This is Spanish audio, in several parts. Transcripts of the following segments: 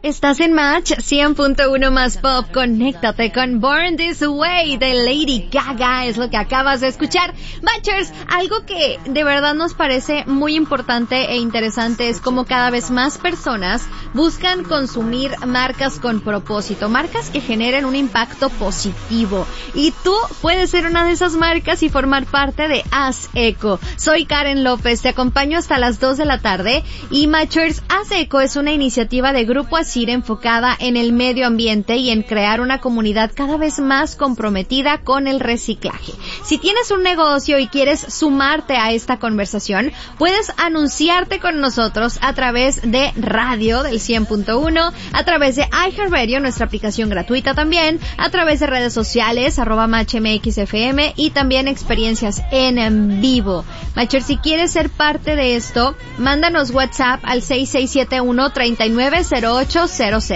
Estás en Match 100.1 más pop. Conéctate con Born This Way de Lady Gaga. Es lo que acabas de escuchar. Matchers, algo que de verdad nos parece muy importante e interesante es cómo cada vez más personas buscan consumir marcas con propósito, marcas que generen un impacto positivo. Y tú puedes ser una de esas marcas y formar parte de Haz Eco. Soy Karen López, te acompaño hasta las 2 de la tarde. Y Matchers, Haz Eco es una iniciativa de Grupo Asir enfocada en el medio ambiente y en crear una comunidad cada vez más comprometida con el reciclaje. Si tienes un negocio y quieres sumarte a esta conversación, puedes anunciarte con nosotros a través de radio del 100.1, a través de iHeartRadio, nuestra aplicación gratuita también, a través de redes sociales, @MatchMXFM y también experiencias en vivo. Matcher, si quieres ser parte de esto, mándanos WhatsApp al 6671-390800,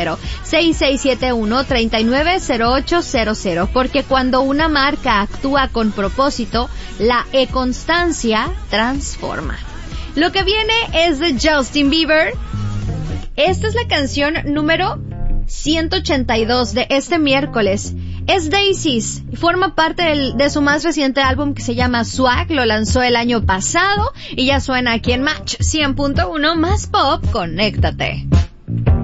6671-390800, porque cuando una marca actúa con propósito, la e-constancia transforma. Lo que viene es de Justin Bieber. Esta es la canción número 182 de este miércoles. Es Daisies, forma parte de su más reciente álbum que se llama Swag, lo lanzó el año pasado y ya suena aquí en Match 100.1 más pop. Conéctate.